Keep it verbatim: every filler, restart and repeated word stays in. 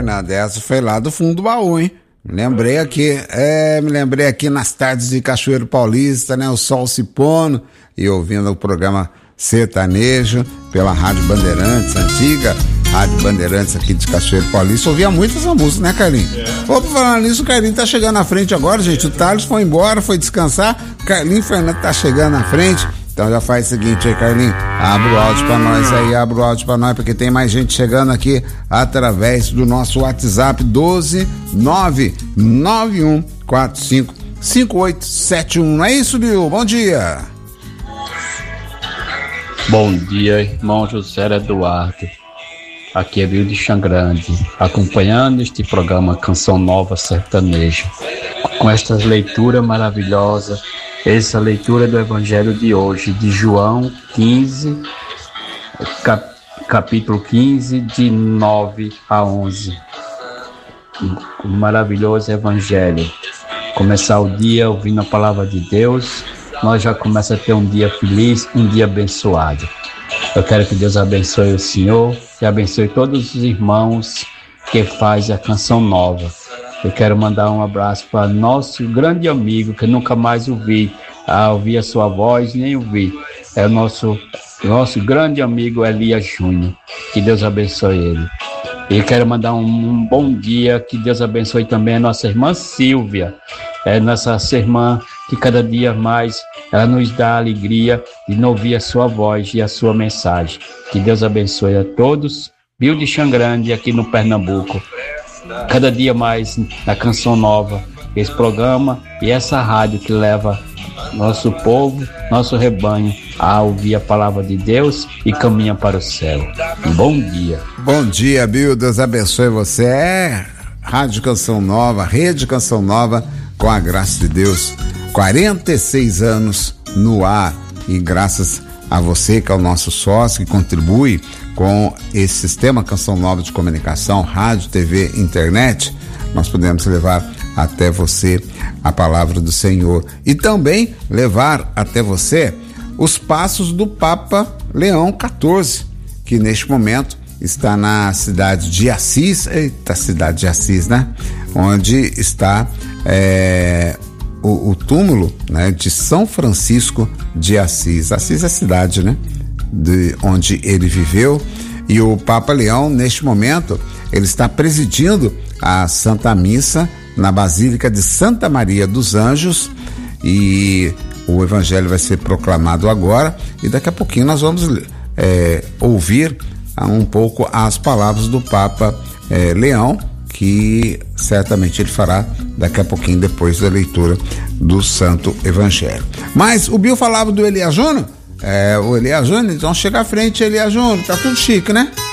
Fernando, essa foi lá do fundo do baú, hein? Me lembrei aqui, é, me lembrei aqui nas tardes de Cachoeiro Paulista, né? O sol se pondo e ouvindo o programa Sertanejo pela Rádio Bandeirantes, antiga Rádio Bandeirantes aqui de Cachoeiro Paulista. Ouvia muito essa música, né, Carlinhos? É. Opa, falando nisso, o Carlinhos tá chegando na frente agora, gente. O Thales foi embora, foi descansar. O Carlinhos Fernando tá chegando na frente. Então já faz o seguinte aí, Carlinhos, abre o áudio pra nós aí, abre o áudio pra nós, porque tem mais gente chegando aqui através do nosso WhatsApp doze nove nove um quatro cinco cinco oito sete um. Não é isso, Bill? Bom dia. Bom dia, irmão José Eduardo. Aqui é Bill de Xangrande, acompanhando este programa Canção Nova Sertanejo, com estas leituras maravilhosas. Essa leitura do Evangelho de hoje, de João quinze, cap, capítulo quinze, de nove a onze. Um maravilhoso Evangelho. Começar o dia ouvindo a palavra de Deus, nós já começamos a ter um dia feliz, um dia abençoado. Eu quero que Deus abençoe o Senhor e abençoe todos os irmãos que fazem a Canção Nova. Eu quero mandar um abraço para nosso grande amigo, que nunca mais ouvi, a ouvir a sua voz, nem ouvi. É o nosso, nosso grande amigo Elias Júnior. Que Deus abençoe ele. E quero mandar um, um bom dia, que Deus abençoe também a nossa irmã Silvia. É nossa irmã que cada dia mais ela nos dá alegria de não ouvir a sua voz e a sua mensagem. Que Deus abençoe a todos. Bill de Xangrande, aqui no Pernambuco. Cada dia mais na Canção Nova, esse programa e essa rádio que leva nosso povo, nosso rebanho a ouvir a palavra de Deus e caminha para o céu. Bom dia. Bom dia, Bill, Deus abençoe você. É Rádio Canção Nova, Rede Canção Nova, com a graça de Deus, quarenta e seis anos no ar, e graças a você que é o nosso sócio, que contribui com esse sistema Canção Nova de comunicação, rádio, T V, internet, nós podemos levar até você a palavra do Senhor e também levar até você os passos do Papa Leão quatorze, que neste momento está na cidade de Assis, eita, cidade de Assis, né? Onde está é, o, o túmulo, né, de São Francisco de Assis. Assis é a cidade, né, de onde ele viveu, e o Papa Leão, neste momento, ele está presidindo a Santa Missa na Basílica de Santa Maria dos Anjos, e o Evangelho vai ser proclamado agora, e daqui a pouquinho nós vamos é, ouvir um pouco as palavras do Papa é, Leão, que certamente ele fará daqui a pouquinho, depois da leitura do Santo Evangelho. Mas o Bill falava do Elias Júnior, é, o Elias Júnior, então chega à frente, Elias Júnior, tá tudo chique, né?